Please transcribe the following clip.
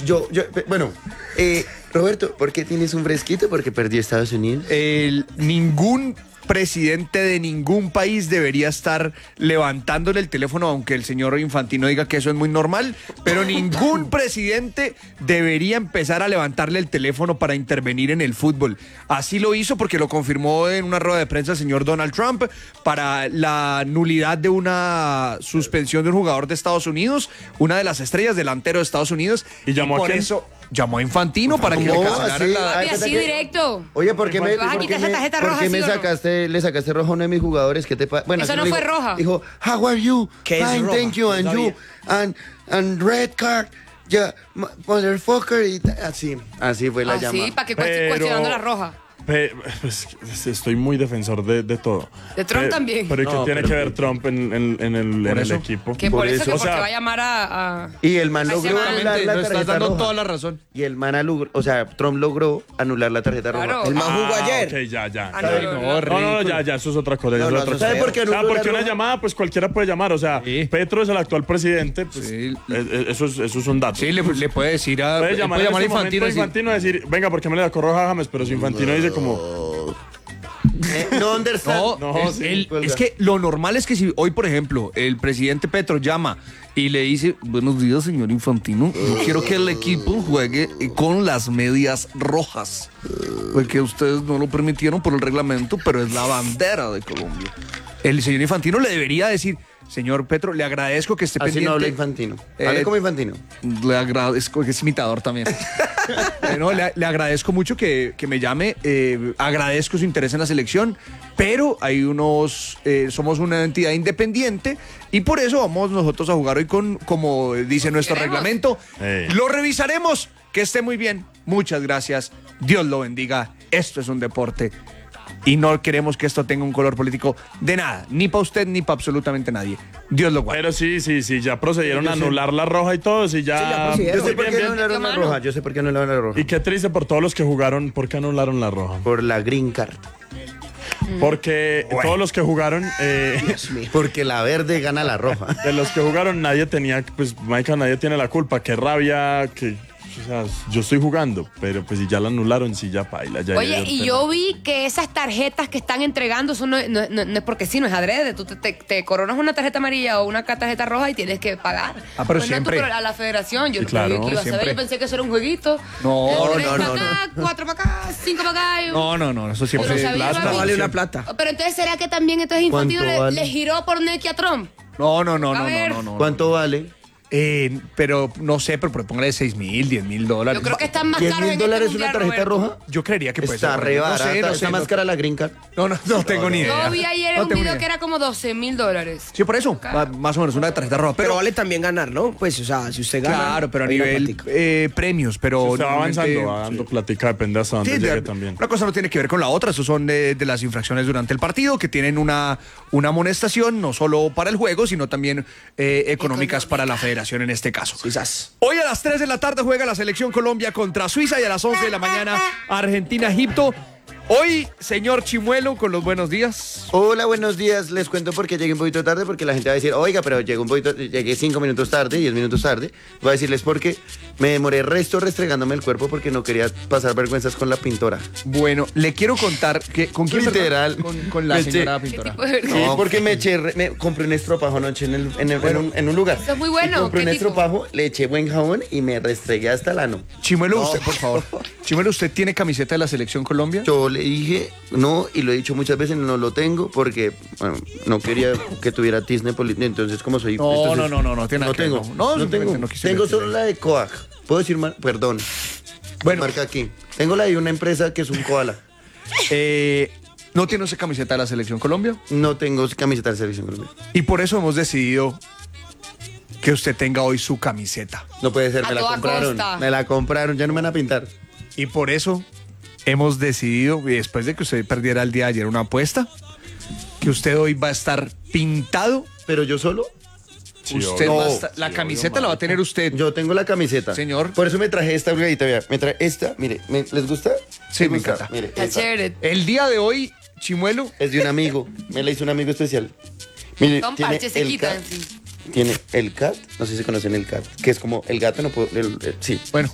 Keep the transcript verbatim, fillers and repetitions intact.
Yo, yo, bueno, eh, Roberto, ¿por qué tienes un fresquito? Porque perdió Estados Unidos. El, ningún presidente de ningún país debería estar levantándole el teléfono, aunque el señor Infantino diga que eso es muy normal, pero ningún presidente debería empezar a levantarle el teléfono para intervenir en el fútbol. Así lo hizo porque lo confirmó en una rueda de prensa el señor Donald Trump para la nulidad de una suspensión de un jugador de Estados Unidos, una de las estrellas delantero de Estados Unidos. ¿Y llamó y a por quién? eso llamó a Infantino para que le ¿Cómo? cancelaran Así, la... Papi, así directo. Oye, ¿por qué me, ¿Vas a por quitar qué esa me, tarjeta por roja, qué sí me o no? sacaste, le sacaste roja a uno de mis jugadores? ¿Qué te pasa? Bueno, Eso así no le fue dijo, roja. Dijo, how are you? ¿Qué es Fine, roja? thank you, and No you, sabía. and, and red card, yeah, motherfucker, y ta- así, así fue la Así, llamada. para que Pero- cuestionando la roja. Pe- pues, estoy muy defensor de, de todo. De Trump Pe- también. Pero ¿y qué No, tiene pero- que ver Trump en, en- en el, en el eso? equipo? Que por, Por eso, eso, que o porque sea- va a llamar a... a- Y el man Ahí se logró va. anular la Nos estás tarjeta dando roja. toda la razón. Y el man logró, o sea, Trump logró anular la tarjeta Claro. roja. El man jugó Ah, ayer. ok, ya, ya. Ah, ya. no, Ay, no, no, no. No, no, no, ridículo. ya, ya, eso es otra cosa. No, eso no, es otra eso cosa. ¿Sabe por qué Ah, anuló porque la una roja? llamada, pues cualquiera puede llamar. O sea, Sí. Petro es el actual presidente, pues Sí. eh, eh, eso, es, eso es un dato. Sí, le, le puede decir a... Puede él llamar, puede en llamar a ese momento Infantino a y decir, Infantino y decir, venga, ¿por qué me le sacó roja a James? Pero si Infantino dice como... Eh, no understand. No, No, el- sí, el- cuelga. es que lo normal es que si hoy, por ejemplo, el presidente Petro llama y le dice, buenos días, señor Infantino, yo quiero que el equipo juegue con las medias rojas, porque ustedes no lo permitieron por el reglamento, pero es la bandera de Colombia. El señor Infantino le debería decir, señor Petro, le agradezco que esté Así pendiente. no habla Infantino. Eh, Hable como Infantino. Le agradezco, que es imitador también. Eh, no, le, le agradezco mucho que, que me llame, eh, agradezco su interés en la selección, pero hay unos, eh, somos una entidad independiente y por eso vamos nosotros a jugar hoy con, como dice nuestro Queremos. reglamento. Eh. Lo revisaremos, que esté muy bien, muchas gracias, Dios lo bendiga, esto es un deporte. Y no queremos que esto tenga un color político de nada, ni para usted ni para absolutamente nadie. Dios lo guarde. Pero sí, sí, sí, ya procedieron Yo a sé. anular la roja y todo, sí, ya... Sí, ya procedieron. Yo sé por Bien, qué bien. anularon la Mano. roja. Yo sé por qué anularon la roja. Y qué triste por todos los que jugaron, ¿por qué anularon la roja? Por la green card. Porque todos los que jugaron, eh, Porque la verde gana la roja. de los que jugaron, nadie tenía, pues, Michael, nadie tiene la culpa. Qué rabia, que, o sea, yo estoy jugando, pero pues si ya la anularon, sí, ya paila. Ya, Oye, ya, y ya, yo vi que esas tarjetas que están entregando, eso no, no- no- no es porque sí, no es adrede. Tú te, te- te coronas una tarjeta amarilla o una ca- tarjeta roja y tienes que pagar. Ah, pero Pues no, tú, siempre. pero a la federación, yo Sí, no claro, sabía que iba a saber. siempre. Yo pensé que eso era un jueguito. No, Eh, tres no, para no, acá, cuatro para acá, cinco para acá. y- No, no, no, eso Yo siempre no es sabía, plata. papi. Vale una plata. Pero entonces, ¿será que también entonces Infantino ¿Cuánto le, vale? le giró por Neki a Trump? No, no, no, A no, ver. no, no, no. ¿Cuánto vale? Eh, pero no sé, pero póngale seis mil, diez mil dólares. Yo creo que están más ¿diez caros mil en este dólares una mundial, tarjeta Roberto. roja? Yo creería que puede Está ser. re No barata. sé, no sé. Está más no- cara la green card. No, no, no tengo ni idea. Yo vi ayer No un tengo ni video idea. que era como doce mil dólares. Sí, por eso, va- más o menos una tarjeta roja. Pero Pero, vale también ganar, ¿no? Pues, o sea, si usted gana. claro, pero a hay una nivel platica. eh, premios, pero... Se va normalmente- avanzando, va dando platica, depende hasta dónde Sí, llegue de- también. Una cosa no tiene que ver con la otra, eso son de, de las infracciones durante el partido, que tienen una, una amonestación, no solo para el juego, sino también eh, económicas para la federación en este caso. Quizás. Hoy a las tres de la tarde juega la selección Colombia contra Suiza y a las once de la mañana Argentina-Egipto. Hoy, señor Chimuelo, con los buenos días. Hola, buenos días. Les cuento porque llegué un poquito tarde, porque la gente va a decir, oiga, pero llegué un poquito, llegué cinco minutos tarde, diez minutos tarde. Voy a decirles porque me demoré resto restregándome el cuerpo porque no quería pasar vergüenzas con la pintora. Bueno, le quiero contar que con quién Literal. perdón? con, con la Me señora eché- pintora. tipo de- Sí, porque me eché, re- me compré un estropajo anoche en, el, en, el- en un, en un lugar. Eso es muy bueno. Y compré ¿Qué un tipo? estropajo, le eché buen jabón y me restregué hasta el ano. Chimuelo, No. usted, por favor. Chimuelo, ¿usted tiene camiseta de la selección Colombia? Yo le dije no, y lo he dicho muchas veces, no lo tengo porque bueno, no quería que tuviera Disney Poli- entonces como soy... No, entonces, no, no, no, no tiene nada no que ver, tengo, no. no, No, no simplemente tengo, no quise tengo decir. solo la de Coag, puedo decir, mar- perdón, Bueno. marca aquí, tengo la de una empresa que es un koala, Eh, ¿No tiene usted camiseta de la selección Colombia? no tengo camiseta de selección colombiana. Y por eso hemos decidido que usted tenga hoy su camiseta. No puede ser, A me la toda compraron, costa. me la compraron, ya no me van a pintar. Y por eso hemos decidido, y después de que usted perdiera el día de ayer una apuesta, que usted hoy va a estar pintado. Pero yo solo, Sí, Usted obvio. va a estar- la Sí, camiseta obvio, la va a tener usted. yo tengo la camiseta. Señor. Por eso me traje esta holgadita, vea, me traje esta, mire, ¿me- ¿les gusta? Sí, ¿Les me gusta? encanta. Mire, Está esta. chévere. El día de hoy, Chimuelo, Es de un amigo, me la hizo un amigo especial. Mire, Son tiene parches, se el quitan. cat, Sí. tiene el cat, no sé si conocen el cat, que es como el gato, no puedo, el- el- sí. bueno,